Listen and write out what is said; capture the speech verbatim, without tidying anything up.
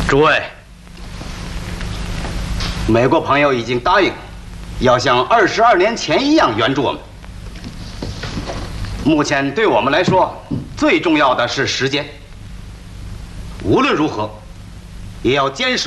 诸位，美国朋友已经答应，要像二十二年前一样援助我们。目前对我们来说，最重要的是时间。无论如何，也要坚守。